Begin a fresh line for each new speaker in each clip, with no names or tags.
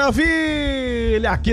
maravilha! Aqui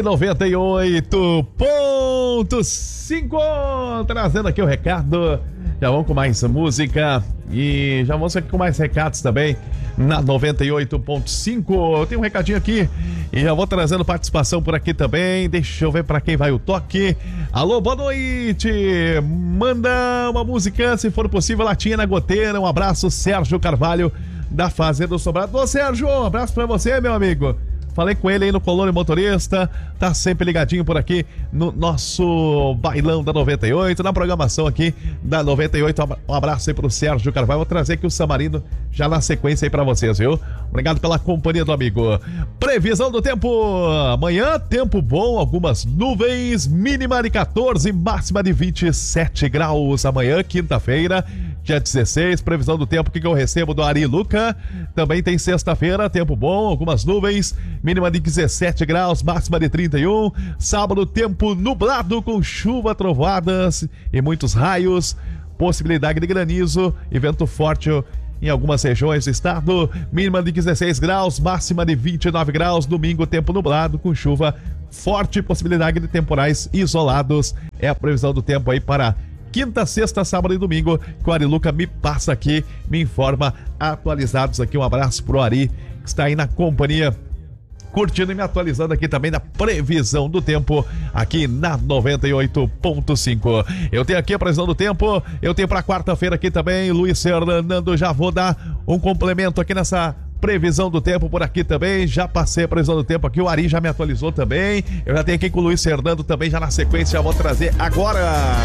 98.5, trazendo aqui o recado. Já vamos com mais música e já vamos aqui com mais recados também na 98.5. Tem um recadinho aqui e já vou trazendo participação por aqui também. Deixa eu ver para quem vai o toque. Alô, boa noite. Manda uma música, se for possível, Latinha na Goteira. Um abraço, Sérgio Carvalho, da Fazenda do Sobrado. Ô, Sérgio, um abraço pra você, meu amigo. Falei com ele aí no Colônia Motorista, tá sempre ligadinho por aqui no nosso bailão da 98, na programação aqui da 98. Um abraço aí pro Sérgio Carvalho. Vou trazer aqui o Samarino já na sequência aí pra vocês, viu? Obrigado pela companhia do amigo. Previsão do tempo: amanhã, tempo bom, algumas nuvens, mínima de 14, máxima de 27 graus. Amanhã, quinta-feira, dia 16, previsão do tempo que eu recebo do Ari Luca. Também tem sexta-feira, tempo bom, algumas nuvens, mínima de 17 graus, máxima de 31. Sábado, tempo nublado com chuva, trovoadas e muitos raios, possibilidade de granizo e vento forte em algumas regiões do estado. Mínima de 16 graus, máxima de 29 graus. Domingo, tempo nublado com chuva forte, possibilidade de temporais isolados. É a previsão do tempo aí para quinta, sexta, sábado e domingo, que o Ari Luca me passa aqui, me informa, atualizados aqui. Um abraço pro Ari, que está aí na companhia, curtindo e me atualizando aqui também da previsão do tempo aqui na 98.5. Eu tenho aqui a previsão do tempo, eu tenho para quarta-feira aqui também, Luiz Fernando, já vou dar um complemento aqui nessa previsão do tempo por aqui também. Já passei a previsão do tempo aqui, o Ari já me atualizou também. Eu já tenho aqui com o Luiz Fernando também, já na sequência, já vou trazer agora.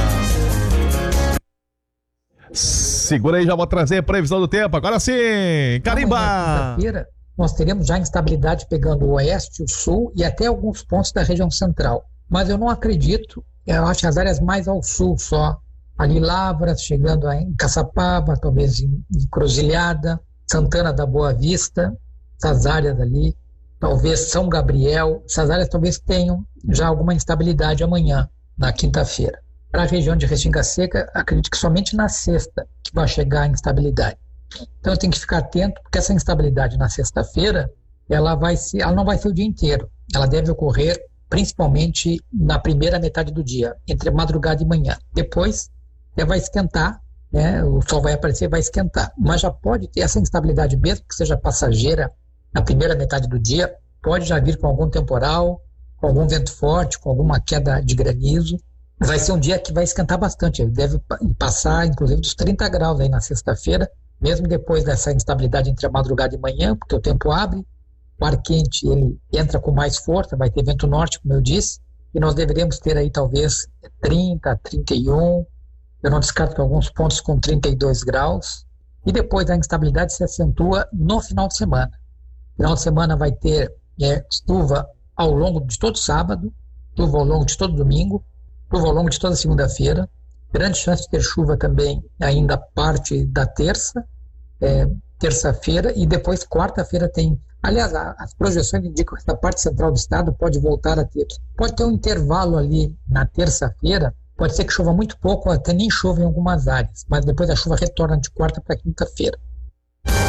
Segura aí, já vou trazer a previsão do tempo. Agora sim, carimba!
Quinta-feira, nós teremos já instabilidade pegando o oeste, o sul e até alguns pontos da região central. Mas eu não acredito, eu acho que as áreas mais ao sul só. Ali Lavras, chegando em Caçapava, talvez em Cruzilhada, Santana da Boa Vista, essas áreas ali, talvez São Gabriel, essas áreas talvez tenham já alguma instabilidade amanhã, na quinta-feira. Para a região de Restinga Seca, acredito que somente na sexta que vai chegar a instabilidade. Então eu tenho que ficar atento, porque essa instabilidade na sexta-feira, ela não vai ser o dia inteiro. Ela deve ocorrer principalmente na primeira metade do dia, entre madrugada e manhã. Depois, ela vai esquentar, né? O sol vai aparecer e vai esquentar. Mas já pode ter essa instabilidade, mesmo que seja passageira, na primeira metade do dia, pode já vir com algum temporal, com algum vento forte, com alguma queda de granizo. Vai ser um dia que vai esquentar bastante, ele deve passar inclusive dos 30 graus aí na sexta-feira, mesmo depois dessa instabilidade entre a madrugada e manhã, porque o tempo abre, o ar quente ele entra com mais força, vai ter vento norte, como eu disse, e nós deveremos ter aí talvez 30, 31, eu não descarto que alguns pontos com 32 graus, e depois a instabilidade se acentua no final de semana. Final de semana vai ter chuva ao longo de todo sábado, chuva ao longo de todo domingo, chuva ao longo de toda segunda-feira, grande chance de ter chuva também ainda parte da terça-feira, e depois quarta-feira tem, aliás, as projeções indicam que essa parte central do estado pode voltar a ter, pode ter um intervalo ali na terça-feira, pode ser que chova muito pouco, até nem chova em algumas áreas, mas depois a chuva retorna de quarta para quinta-feira.